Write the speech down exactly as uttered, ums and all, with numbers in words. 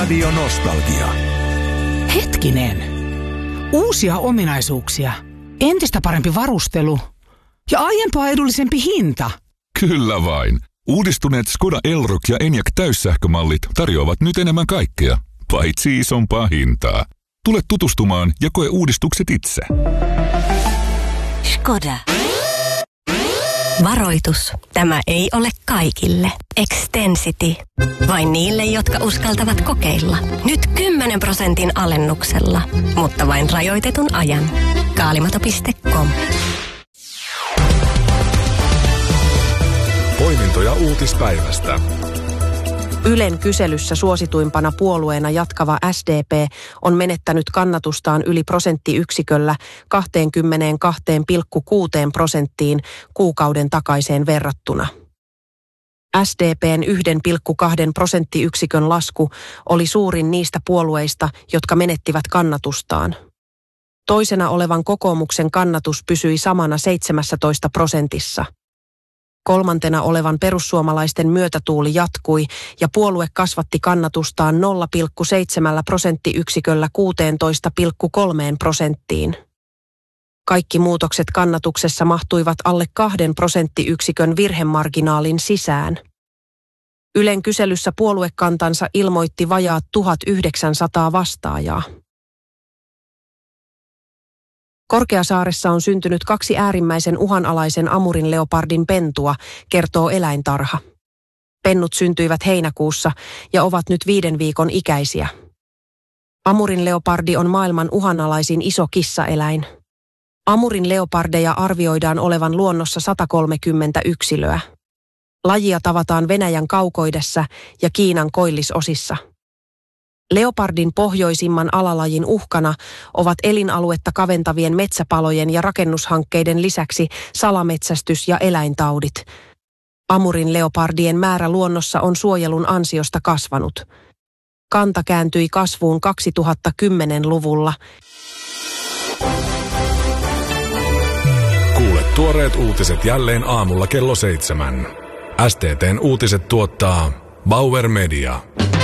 Radio Nostalgia. Hetkinen. Uusia ominaisuuksia. Entistä parempi varustelu. Ja aiempaa edullisempi hinta. Kyllä vain. Uudistuneet Skoda Elroq ja Enyaq täyssähkömallit tarjoavat nyt enemmän kaikkea, paitsi isompaa hintaa. Tule tutustumaan ja koe uudistukset itse. Skoda. Varoitus. Tämä ei ole kaikille. Extensity. Vain niille, jotka uskaltavat kokeilla. Nyt kymmenen prosentin alennuksella. Mutta vain rajoitetun ajan. Kaalimato piste com. Poimintoja uutispäivästä. Ylen kyselyssä suosituimpana puolueena jatkava S D P on menettänyt kannatustaan yli prosenttiyksiköllä kaksikymmentäkaksi pilkku kuusi prosenttiin kuukauden takaiseen verrattuna. S D P:n yksi pilkku kaksi prosenttiyksikön lasku oli suurin niistä puolueista, jotka menettivät kannatustaan. Toisena olevan kokoomuksen kannatus pysyi samana seitsemässätoista prosentissa. Kolmantena olevan perussuomalaisten myötätuuli jatkui ja puolue kasvatti kannatustaan nolla pilkku seitsemän prosenttiyksiköllä kuusitoista pilkku kolme prosenttiin. Kaikki muutokset kannatuksessa mahtuivat alle kahden prosenttiyksikön virhemarginaalin sisään. Ylen kyselyssä puoluekantansa ilmoitti vajaat tuhatyhdeksänsataa vastaajaa. Korkeasaaressa on syntynyt kaksi äärimmäisen uhanalaisen amurinleopardin pentua, kertoo eläintarha. Pennut syntyivät heinäkuussa ja ovat nyt viiden viikon ikäisiä. Amurinleopardi on maailman uhanalaisin iso kissaeläin. Amurinleopardeja arvioidaan olevan luonnossa sata kolmekymmentä yksilöä. Lajia tavataan Venäjän kaukoidessa ja Kiinan koillisosissa. Leopardin pohjoisimman alalajin uhkana ovat elinaluetta kaventavien metsäpalojen ja rakennushankkeiden lisäksi salametsästys ja eläintaudit. Amurinleopardien määrä luonnossa on suojelun ansiosta kasvanut. Kanta kääntyi kasvuun kaksituhattakymmenluvulla. Kuule tuoreet uutiset jälleen aamulla kello seitsemän. S T T:n uutiset tuottaa Bauer Media.